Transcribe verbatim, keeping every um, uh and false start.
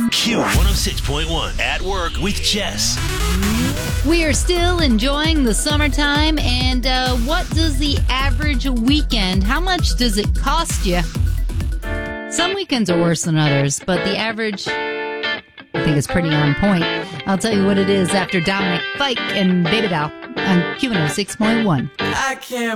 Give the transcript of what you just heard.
Q one oh six point one at work with Jess. We are still enjoying the summertime, and uh, what does the average weekend, how much does it cost you? Some weekends are worse than others, but the average, I think, is pretty on point. I'll tell you what it is after Dominic Fike and Baby Doll on Q one oh six point one. I can't